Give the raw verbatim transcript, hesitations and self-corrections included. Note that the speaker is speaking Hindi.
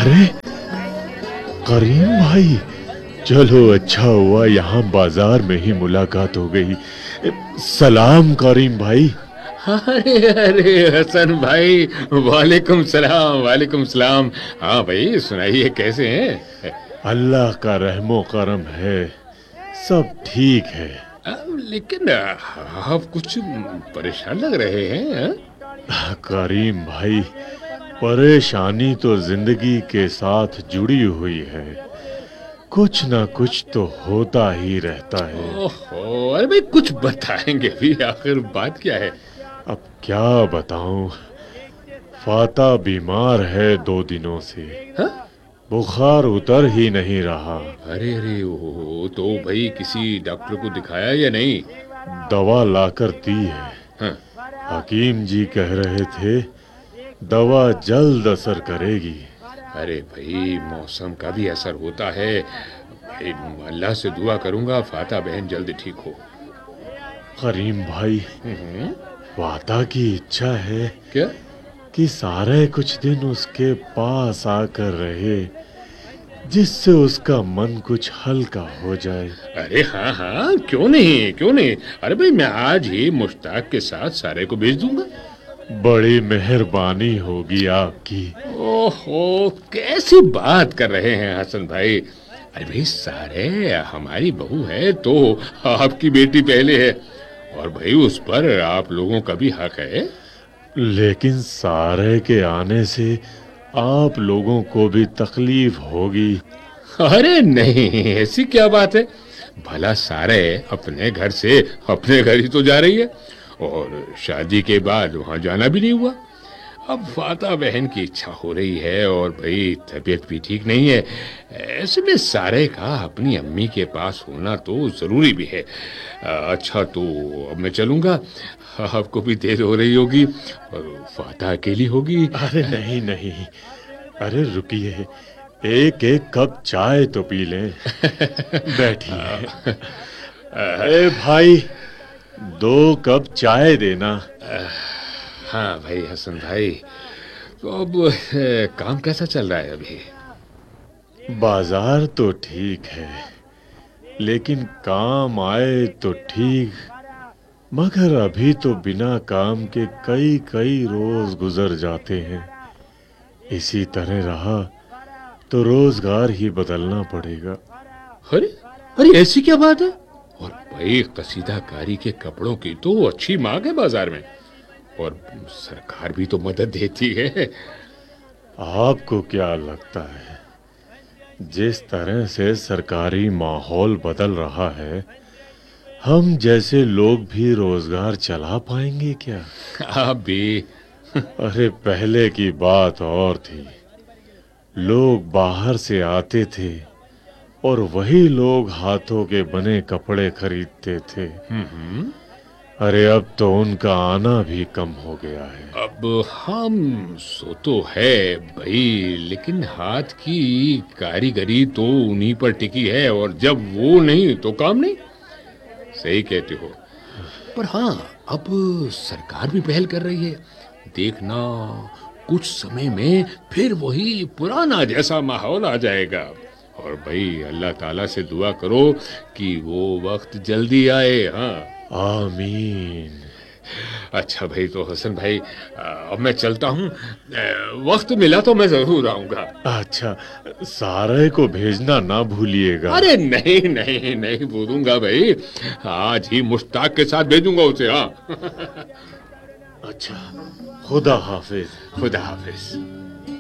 अरे करीम भाई, चलो अच्छा हुआ यहाँ बाजार में ही मुलाकात हो गई। सलाम करीम भाई। अरे अरे हसन भाई, वालेकुम सलाम वालेकुम सलाम। हाँ भाई, सुनाइए कैसे हैं? अल्लाह का रहमो करम है, सब ठीक है। आ, लेकिन आप कुछ परेशान लग रहे हैं। करीम भाई, परेशानी तो जिंदगी के साथ जुड़ी हुई है, कुछ ना कुछ तो होता ही रहता है। ओहो, अरे भाई कुछ बताएंगे भी, आखिर बात क्या है? अब क्या बताऊं, फाता बीमार है दो दिनों से। हा? बुखार उतर ही नहीं रहा। अरे अरे ओ, तो भाई किसी डॉक्टर को दिखाया या नहीं? दवा लाकर दी है। हाँ? हकीम जी कह रहे थे दवा जल्द असर करेगी। अरे भाई, मौसम का भी असर होता है भाई। अल्लाह से दुआ करूंगा फाता बहन जल्द ठीक हो। करीम भाई, वादा की इच्छा है क्या? कि सारे कुछ दिन उसके पास आकर रहे, जिससे उसका मन कुछ हल्का हो जाए। अरे हाँ हाँ, क्यों नहीं क्यों नहीं। अरे भाई, मैं आज ही मुश्ताक के साथ सारे को भेज दूंगा। बड़ी मेहरबानी होगी आपकी। ओहो, कैसी बात कर रहे हैं हसन भाई। अरे भाई, सारे हमारी बहू है तो आपकी बेटी पहले है, और भाई उस पर आप लोगों का भी हक है। लेकिन सारे के आने से आप लोगों को भी तकलीफ होगी। अरे नहीं, ऐसी क्या बात है। भला सारे अपने घर से अपने घर ही तो जा रही है, और शादी के बाद वहां जाना भी नहीं हुआ। अब फाता बहन की इच्छा हो रही है, और भाई तबीयत भी ठीक नहीं है। ऐसे में सारे का अपनी अम्मी के पास होना तो जरूरी भी है। अच्छा, तो अब मैं चलूंगा, आपको भी देर हो रही होगी और फाता अकेली होगी। अरे नहीं नहीं, अरे रुकिए, एक एक कप चाय तो पी लें। बैठिए। ए भाई, दो कप चाय देना। हाँ भाई हसन भाई, तो अब काम कैसा चल रहा है अभी? बाजार तो ठीक है, लेकिन काम आए तो ठीक, मगर अभी तो बिना काम के कई कई रोज गुजर जाते हैं। इसी तरह रहा तो रोजगार ही बदलना पड़ेगा। अरे अरे, ऐसी क्या बात है? और भाई, कसीदाकारी के कपड़ों की तो अच्छी मांग है बाजार में, और सरकार भी तो मदद देती है। आपको क्या लगता है, जिस तरह से सरकारी माहौल बदल रहा है, हम जैसे लोग भी रोजगार चला पाएंगे क्या? आप भी। अरे पहले की बात और थी, लोग बाहर से आते थे और वही लोग हाथों के बने कपड़े खरीदते थे। हम्म। अरे अब तो उनका आना भी कम हो गया है। अब हम सो तो है भाई, लेकिन हाथ की कारीगरी तो उन्हीं पर टिकी है, और जब वो नहीं तो काम नहीं। सही कहते हो। पर हाँ, अब सरकार भी पहल कर रही है। देखना, कुछ समय में फिर वही पुराना जैसा माहौल आ जाएगा। और भाई, अल्लाह ताला से दुआ करो कि वो वक्त जल्दी आए। हाँ, आमीन। अच्छा भाई, तो हसन भाई, अब मैं चलता हूँ। वक्त मिला तो मैं जरूर आऊंगा। अच्छा, सारे को भेजना ना भूलिएगा। अरे नहीं नहीं नहीं भूलूंगा भाई, आज ही मुश्ताक के साथ भेजूंगा उसे। हाँ। अच्छा, खुदा हाफिज। खुदा हाफिज।